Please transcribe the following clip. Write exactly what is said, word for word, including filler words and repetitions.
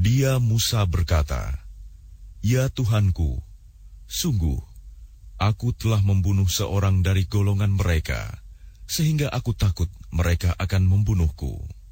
Dia Musa berkata, "Ya Tuhanku, sungguh, aku telah membunuh seorang dari golongan mereka, sehingga aku takut mereka akan membunuhku."